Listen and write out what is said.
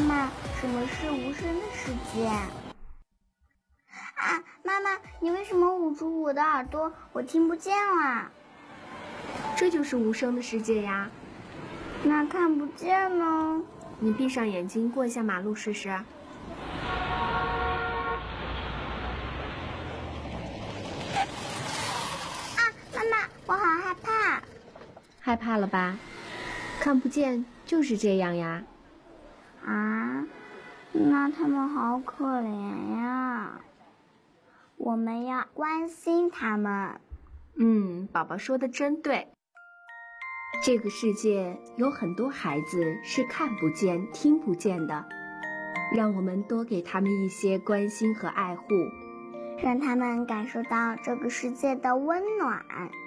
妈，什么是无声的世界？啊，妈妈，你为什么捂住我的耳朵？我听不见啦。 这就是无声的世界呀。 那看不见呢？ 你闭上眼睛过一下马路试试。 妈妈，我好害怕。 害怕了吧？看不见就是这样呀。 啊，那他们好可怜呀。我们要关心他们。 宝宝说的真对。这个世界有很多孩子是看不见、听不见的，让我们多给他们一些关心和爱护， 让他们感受到这个世界的温暖。